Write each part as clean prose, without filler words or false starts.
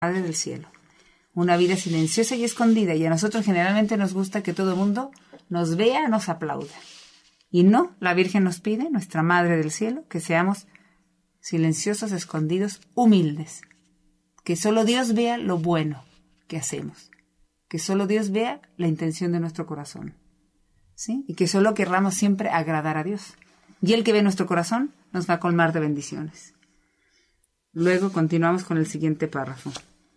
Madre del Cielo. Una vida silenciosa y escondida, y a nosotros generalmente nos gusta que todo el mundo nos vea, nos aplauda. Y no, la Virgen nos pide, nuestra Madre del Cielo, que seamos silenciosos, escondidos, humildes. Que solo Dios vea lo bueno que hacemos. Que solo Dios vea la intención de nuestro corazón. ¿Sí? Y que solo querramos siempre agradar a Dios. Y el que ve nuestro corazón nos va a colmar de bendiciones. Luego continuamos con el siguiente párrafo.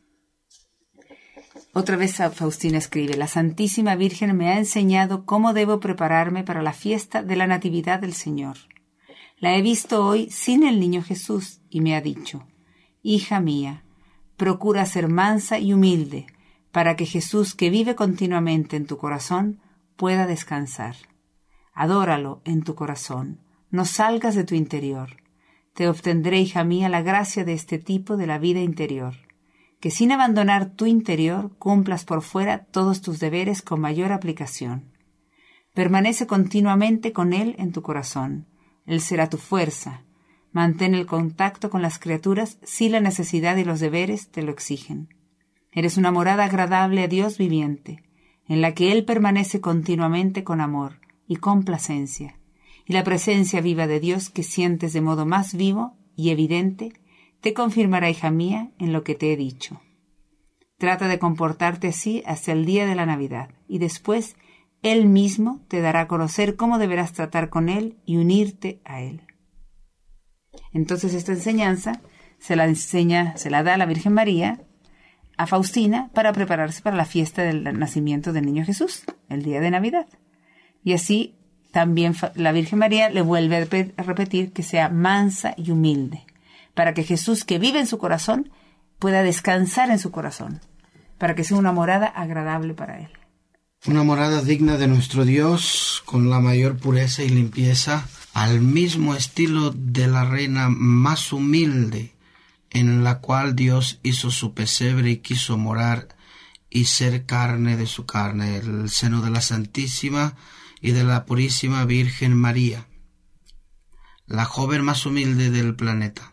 Otra vez Faustina escribe: la Santísima Virgen me ha enseñado cómo debo prepararme para la fiesta de la Natividad del Señor. La he visto hoy sin el niño Jesús y me ha dicho: hija mía, procura ser mansa y humilde para que Jesús, que vive continuamente en tu corazón, pueda descansar. Adóralo en tu corazón, no salgas de tu interior. Te obtendré, hija mía, la gracia de este tipo de la vida interior. Que sin abandonar tu interior cumplas por fuera todos tus deberes con mayor aplicación. Permanece continuamente con Él en tu corazón. Él será tu fuerza. Mantén el contacto con las criaturas si la necesidad y los deberes te lo exigen. Eres una morada agradable a Dios viviente, en la que Él permanece continuamente con amor y complacencia, y la presencia viva de Dios que sientes de modo más vivo y evidente te confirmará, hija mía, en lo que te he dicho. Trata de comportarte así hasta el día de la Navidad, y después Él mismo te dará a conocer cómo deberás tratar con Él y unirte a Él. Entonces esta enseñanza se la da la Virgen María a Faustina para prepararse para la fiesta del nacimiento del niño Jesús, el día de Navidad. Y así también la Virgen María le vuelve a repetir que sea mansa y humilde, para que Jesús, que vive en su corazón, pueda descansar en su corazón, para que sea una morada agradable para Él. Una morada digna de nuestro Dios, con la mayor pureza y limpieza, al mismo estilo de la reina más humilde, en la cual Dios hizo su pesebre y quiso morar y ser carne de su carne, el seno de la Santísima y de la Purísima Virgen María, la joven más humilde del planeta.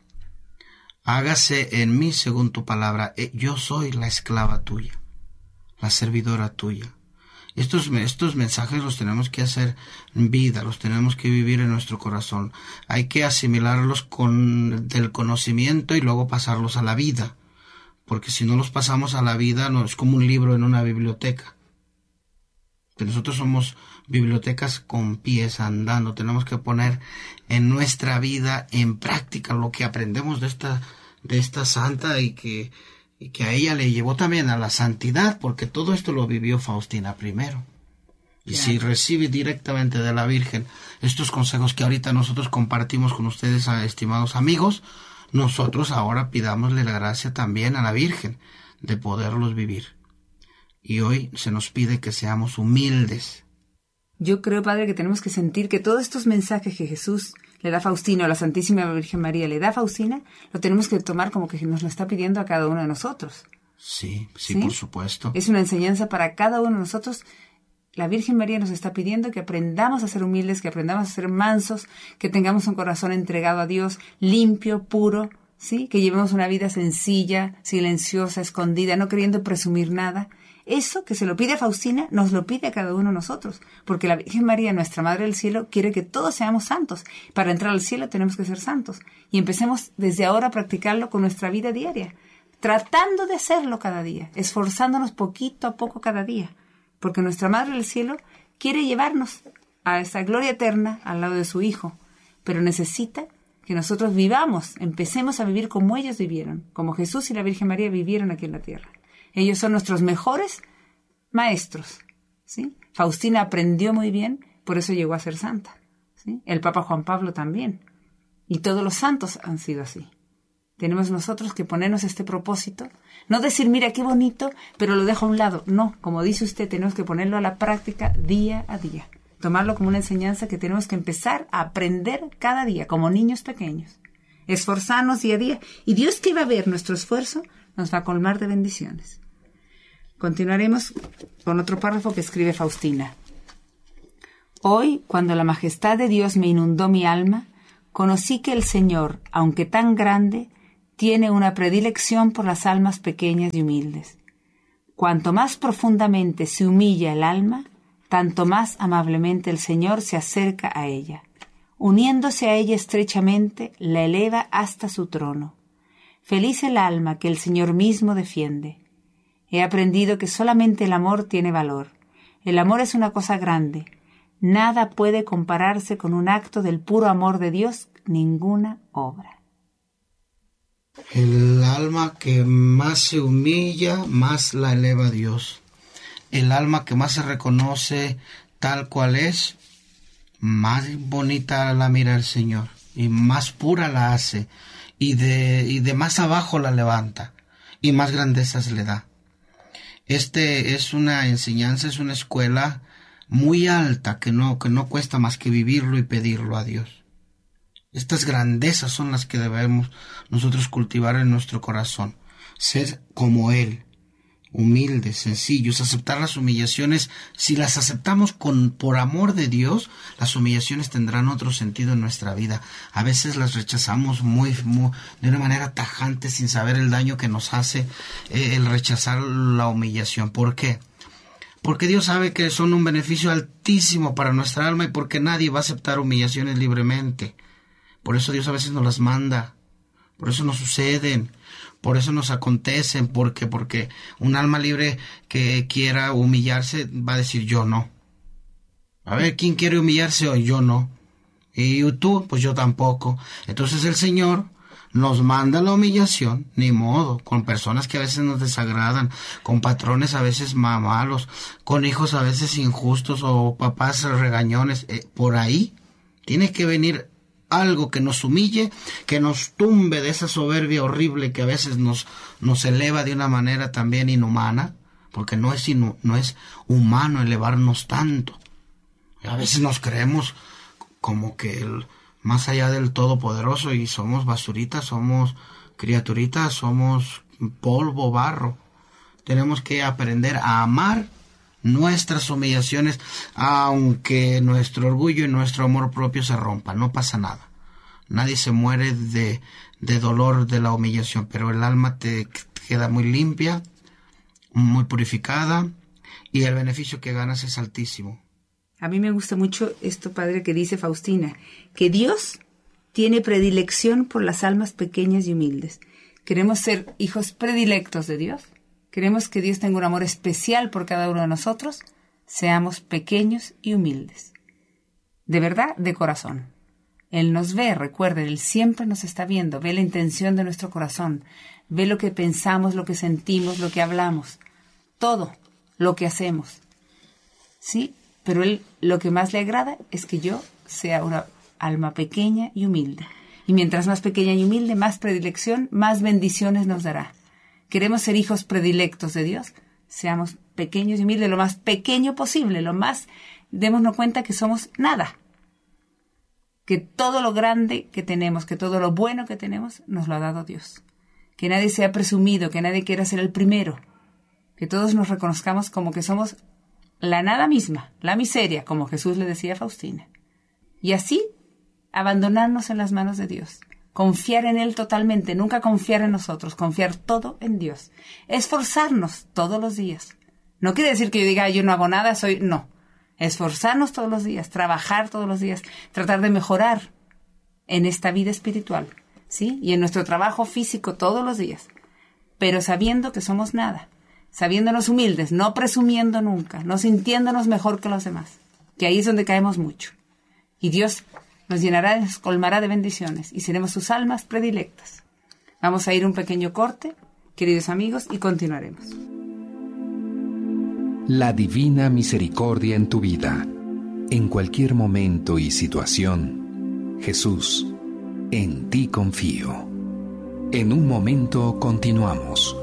Hágase en mí según tu palabra. Yo soy la esclava tuya, la servidora tuya. Estos mensajes los tenemos que hacer vida, los tenemos que vivir en nuestro corazón. Hay que asimilarlos del conocimiento y luego pasarlos a la vida. Porque si no los pasamos a la vida, no es como un libro en una biblioteca. Que nosotros somos bibliotecas con pies andando. Tenemos que poner en nuestra vida en práctica lo que aprendemos de esta santa y que a ella le llevó también a la santidad, porque todo esto lo vivió Faustina primero. Y si recibe directamente de la Virgen estos consejos que ahorita nosotros compartimos con ustedes, estimados amigos, nosotros ahora pidámosle la gracia también a la Virgen de poderlos vivir. Y hoy se nos pide que seamos humildes. Yo creo, Padre, que tenemos que sentir que todos estos mensajes que Jesús le da a Faustina, o la Santísima Virgen María le da a Faustina, lo tenemos que tomar como que nos lo está pidiendo a cada uno de nosotros. Sí, por supuesto. Es una enseñanza para cada uno de nosotros. La Virgen María nos está pidiendo que aprendamos a ser humildes, que aprendamos a ser mansos, que tengamos un corazón entregado a Dios, limpio, puro, ¿sí? Que llevemos una vida sencilla, silenciosa, escondida, no queriendo presumir nada. Eso que se lo pide a Faustina, nos lo pide a cada uno de nosotros, porque la Virgen María, nuestra Madre del Cielo, quiere que todos seamos santos. Para entrar al cielo tenemos que ser santos. Y empecemos desde ahora a practicarlo con nuestra vida diaria, tratando de hacerlo cada día, esforzándonos poquito a poco cada día, porque nuestra Madre del Cielo quiere llevarnos a esa gloria eterna al lado de su Hijo, pero necesita que nosotros vivamos, empecemos a vivir como ellos vivieron, como Jesús y la Virgen María vivieron aquí en la tierra. Ellos son nuestros mejores maestros, ¿sí? Faustina aprendió muy bien, por eso llegó a ser santa, ¿sí? El Papa Juan Pablo también. Y todos los santos han sido así. Tenemos nosotros que ponernos este propósito, no decir, mira qué bonito, pero lo dejo a un lado. No, como dice usted, tenemos que ponerlo a la práctica día a día. Tomarlo como una enseñanza que tenemos que empezar a aprender cada día, como niños pequeños. Esforzarnos día a día. Y Dios, que va a ver nuestro esfuerzo, nos va a colmar de bendiciones. Continuaremos con otro párrafo que escribe Faustina. Hoy, cuando la majestad de Dios me inundó mi alma, conocí que el Señor, aunque tan grande, tiene una predilección por las almas pequeñas y humildes. Cuanto más profundamente se humilla el alma, tanto más amablemente el Señor se acerca a ella. Uniéndose a ella estrechamente, la eleva hasta su trono. Feliz el alma que el Señor mismo defiende. He aprendido que solamente el amor tiene valor. El amor es una cosa grande. Nada puede compararse con un acto del puro amor de Dios, ninguna obra. El alma que más se humilla, más la eleva a Dios. El alma que más se reconoce tal cual es, más bonita la mira el Señor y más pura la hace y de más abajo la levanta y más grandezas le da. Este es una enseñanza, es una escuela muy alta que no cuesta más que vivirlo y pedirlo a Dios. Estas grandezas son las que debemos nosotros cultivar en nuestro corazón. Ser como Él, humildes, sencillos, aceptar las humillaciones. Si las aceptamos por amor de Dios, las humillaciones tendrán otro sentido en nuestra vida. A veces las rechazamos de una manera tajante, sin saber el daño que nos hace el rechazar la humillación. ¿Por qué? Porque Dios sabe que son un beneficio altísimo para nuestra alma y porque nadie va a aceptar humillaciones libremente. Por eso Dios a veces nos las manda, por eso nos suceden, por eso nos acontecen, porque un alma libre que quiera humillarse va a decir yo no. A ver, ¿quién quiere humillarse hoy? Yo no. Y tú, pues yo tampoco. Entonces el Señor nos manda la humillación, ni modo, con personas que a veces nos desagradan, con patrones a veces malos, con hijos a veces injustos o papás regañones. Por ahí tiene que venir algo que nos humille, que nos tumbe de esa soberbia horrible que a veces nos eleva de una manera también inhumana, porque no es humano elevarnos tanto. A veces nos creemos como que más allá del Todopoderoso y somos basuritas, somos criaturitas, somos polvo, barro. Tenemos que aprender a amar nuestras humillaciones, aunque nuestro orgullo y nuestro amor propio se rompan, no pasa nada. Nadie se muere de dolor de la humillación, pero el alma te queda muy limpia, muy purificada, y el beneficio que ganas es altísimo. A mí me gusta mucho esto, padre, que dice Faustina, que Dios tiene predilección por las almas pequeñas y humildes. Queremos ser hijos predilectos de Dios. Queremos que Dios tenga un amor especial por cada uno de nosotros. Seamos pequeños y humildes. De verdad, de corazón. Él nos ve, recuerden, Él siempre nos está viendo. Ve la intención de nuestro corazón. Ve lo que pensamos, lo que sentimos, lo que hablamos. Todo lo que hacemos. ¿Sí? Pero Él lo que más le agrada es que yo sea una alma pequeña y humilde. Y mientras más pequeña y humilde, más predilección, más bendiciones nos dará. Queremos ser hijos predilectos de Dios, seamos pequeños y humildes, lo más pequeño posible, démonos cuenta que somos nada. Que todo lo grande que tenemos, que todo lo bueno que tenemos, nos lo ha dado Dios. Que nadie sea presumido, que nadie quiera ser el primero. Que todos nos reconozcamos como que somos la nada misma, la miseria, como Jesús le decía a Faustina. Y así, abandonarnos en las manos de Dios. Confiar en Él totalmente, nunca confiar en nosotros, confiar todo en Dios. Esforzarnos todos los días. No quiere decir que yo diga, yo no hago nada, no. Esforzarnos todos los días, trabajar todos los días, tratar de mejorar en esta vida espiritual, ¿sí? Y en nuestro trabajo físico todos los días. Pero sabiendo que somos nada, sabiéndonos humildes, no presumiendo nunca, no sintiéndonos mejor que los demás, que ahí es donde caemos mucho. Y Dios nos llenará, nos colmará de bendiciones y seremos sus almas predilectas. Vamos a ir un pequeño corte, queridos amigos, y continuaremos. La divina misericordia en tu vida. En cualquier momento y situación, Jesús, en ti confío. En un momento continuamos.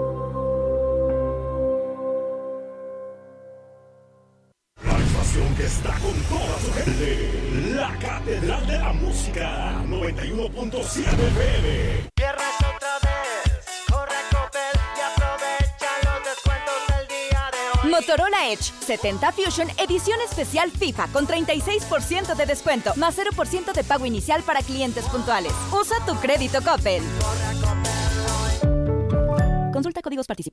Que está con toda su gente, la Catedral de la Música, 91.7 FM. Viernes otra vez, corre a Coppel y aprovecha los descuentos del día de hoy. Motorola Edge 70 Fusion edición especial FIFA con 36% de descuento, más 0% de pago inicial para clientes puntuales. Usa tu crédito Coppel. Corre a Coppel. Consulta códigos participantes.